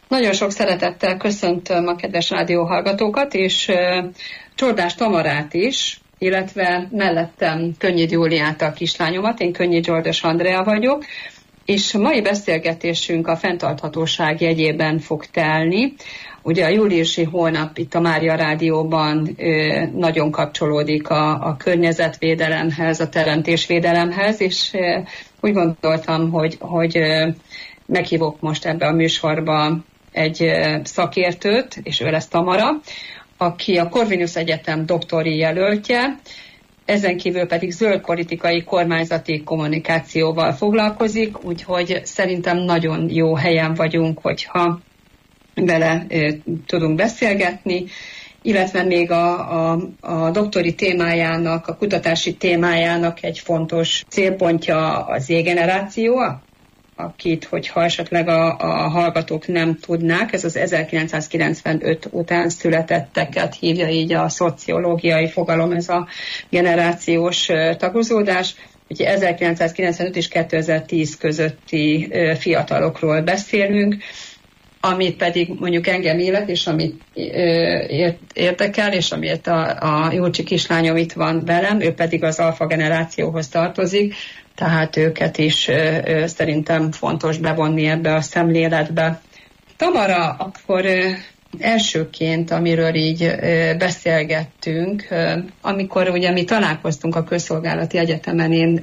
Nagyon sok szeretettel köszöntöm a kedves rádióhallgatókat, és Csordás Tamarát is, illetve mellettem Könnyid Júliát, a kislányomat, én Könnyid Zsoldos Andrea vagyok, és a mai beszélgetésünk a fenntarthatóság jegyében fog telni. Ugye a júliusi hónap itt a Mária Rádióban nagyon kapcsolódik a környezetvédelemhez, a teremtésvédelemhez, és úgy gondoltam, hogy meghívok most ebbe a műsorba egy szakértőt, és ő lesz Tamara, aki a Corvinus Egyetem doktori jelöltje, ezen kívül pedig zöld politikai kormányzati kommunikációval foglalkozik, úgyhogy szerintem nagyon jó helyen vagyunk, hogyha vele tudunk beszélgetni, illetve még a doktori témájának, a kutatási témájának egy fontos célpontja az Z-generáció, akit, hogyha esetleg a hallgatók nem tudnák, ez az 1995 után születetteket hívja így a szociológiai fogalom, ez a generációs tagozódás. Ugye 1995 és 2010 közötti fiatalokról beszélünk, amit pedig mondjuk engem illet, és amit érdekel, és amiért a Júlcsi kislányom itt van velem, ő pedig az alfa generációhoz tartozik, tehát őket is szerintem fontos bevonni ebbe a szemléletbe. Tamara, akkor elsőként, amiről így beszélgettünk, amikor ugye mi találkoztunk a Közszolgálati Egyetemen, én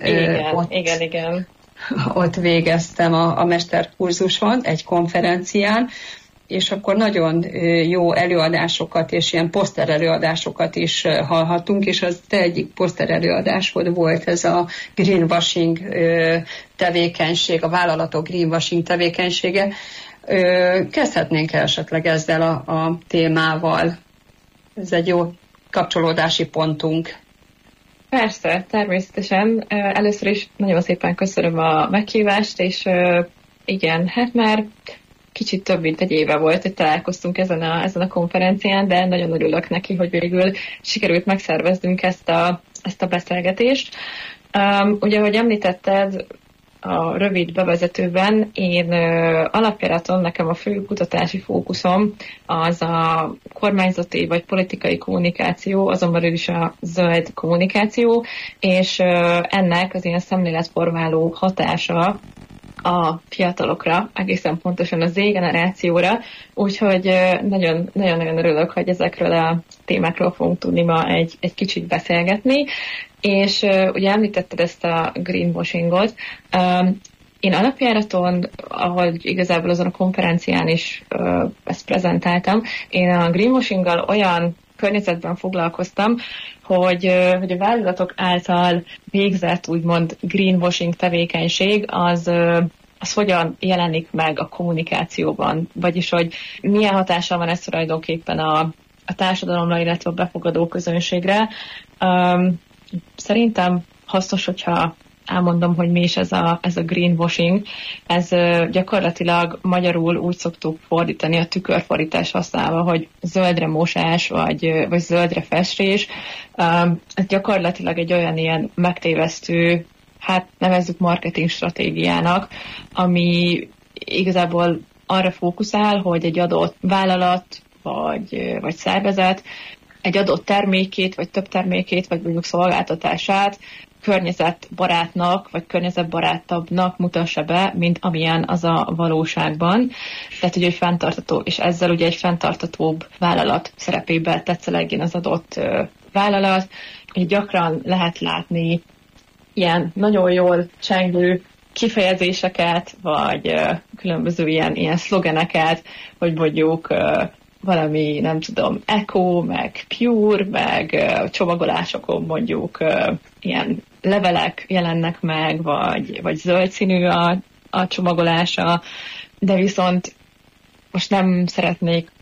igen. Ott végeztem a mesterkurzuson, egy konferencián, és akkor nagyon jó előadásokat és ilyen poszter előadásokat is hallhattunk, és az te egyik poszter előadásod volt ez a greenwashing tevékenység, a vállalatok greenwashing tevékenysége. Kezdhetnénk esetleg ezzel a témával. Ez egy jó kapcsolódási pontunk. Persze, természetesen. Először is nagyon szépen köszönöm a meghívást, és igen, hát már kicsit több mint egy éve volt, hogy találkoztunk ezen a konferencián, de nagyon örülök neki, hogy végül sikerült megszerveznünk ezt a beszélgetést. Ugye, ahogy említetted a rövid bevezetőben, én alapjáraton nekem a fő kutatási fókuszom az a kormányzati vagy politikai kommunikáció, azon belül is a zöld kommunikáció, és ennek az ilyen szemléletformáló hatása a fiatalokra, egészen pontosan a Z-generációra, úgyhogy nagyon-nagyon örülök, hogy ezekről a témákról fogunk tudni ma egy kicsit beszélgetni, és ugye említetted ezt a greenwashingot. Én alapjáraton, ahogy igazából azon a konferencián is ezt prezentáltam, én a greenwashinggal olyan környezetben foglalkoztam, hogy a vállalatok által végzett úgymond greenwashing tevékenység az hogyan jelenik meg a kommunikációban, vagyis hogy milyen hatással van ez tulajdonképpen a társadalomra, illetve a befogadó közönségre. Szerintem hasznos, hogyha elmondom, hogy mi is ez a greenwashing. Ez gyakorlatilag magyarul úgy szoktuk fordítani, a tükörfordítás használva, hogy zöldre mosás, vagy zöldre festés. Ez gyakorlatilag egy olyan ilyen megtévesztő, hát nevezzük marketing stratégiának, ami igazából arra fókuszál, hogy egy adott vállalat, vagy szervezet egy adott termékét, vagy több termékét, vagy mondjuk szolgáltatását környezetbarátnak, vagy környezetbarátabbnak mutassa be, mint amilyen az a valóságban. Tehát ugye egy fenntartató, és ezzel ugye egy fenntartatóbb vállalat szerepébe tetszelegjen az adott vállalat. Ugye gyakran lehet látni ilyen nagyon jól csengő kifejezéseket, vagy különböző ilyen szlogeneket, hogy mondjuk valami, nem tudom, eco, meg pure, meg csomagolásokon mondjuk ilyen levelek jelennek meg, vagy zöld színű a csomagolása, de viszont most nem szeretnék